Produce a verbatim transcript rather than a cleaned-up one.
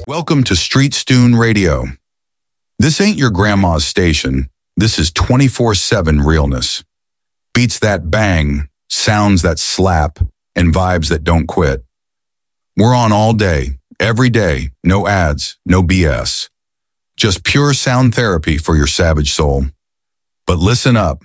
Welcome to Street Stoon Radio. This ain't your grandma's station. This is twenty-four seven realness. Beats that bang, sounds that slap, and vibes that don't quit. We're on all day, every day, no ads, no B S. Just pure sound therapy for your savage soul. But listen up.